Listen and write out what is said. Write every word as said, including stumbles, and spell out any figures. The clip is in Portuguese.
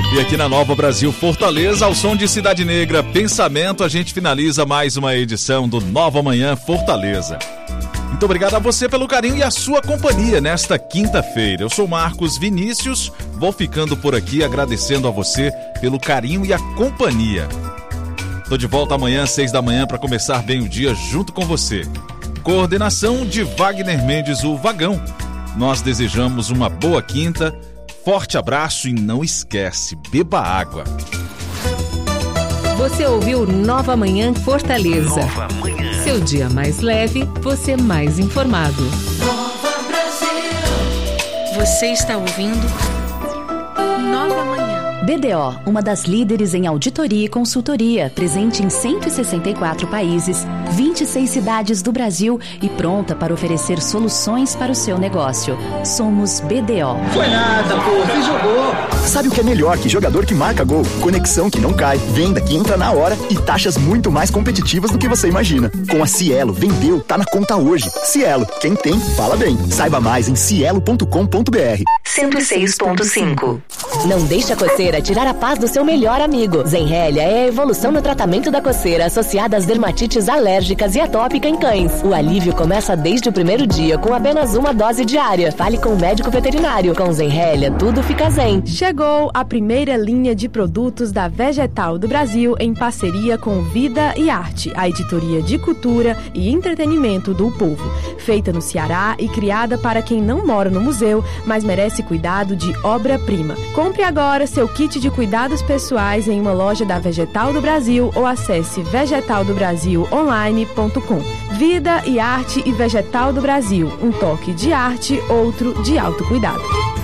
E aqui na Nova Brasil Fortaleza, ao som de Cidade Negra, Pensamento, a gente finaliza mais uma edição do Nova Manhã Fortaleza. Muito obrigado a você pelo carinho e a sua companhia nesta quinta-feira. Eu sou Marcos Vinícius, vou ficando por aqui agradecendo a você pelo carinho e a companhia. Tô de volta amanhã às seis da manhã para começar bem o dia junto com você. Coordenação de Wagner Mendes, o Vagão. Nós desejamos uma boa quinta, forte abraço e não esquece, beba água. Você ouviu Nova Manhã Fortaleza. Nova Manhã. Seu dia mais leve, você mais informado. Nova Brasil. Você está ouvindo Nova Manhã. B D O, uma das líderes em auditoria e consultoria, presente em cento e sessenta e quatro países, vinte e seis cidades do Brasil e pronta para oferecer soluções para o seu negócio. Somos B D O. Foi nada, pô, você jogou. Sabe o que é melhor que jogador que marca gol? Conexão que não cai, venda que entra na hora e taxas muito mais competitivas do que você imagina. Com a Cielo, vendeu, tá na conta hoje. Cielo, quem tem, fala bem. Saiba mais em cielo ponto com ponto b r. cento e seis ponto cinco. Não deixe a coceira tirar a paz do seu melhor amigo. Zenrelia é a evolução no tratamento da coceira associada às dermatites alérgicas e atópica em cães. O alívio começa desde o primeiro dia com apenas uma dose diária. Fale com o médico veterinário. Com Zenrelia, tudo fica zen. Chegou a primeira linha de produtos da Vegetal do Brasil em parceria com Vida e Arte, a editoria de cultura e entretenimento do povo. Feita no Ceará e criada para quem não mora no museu, mas merece cuidado de obra-prima. Compre agora seu kit de cuidados pessoais em uma loja da Vegetal do Brasil ou acesse vegetal do brasil online ponto com. Vida e Arte e Vegetal do Brasil, um toque de arte, outro de autocuidado.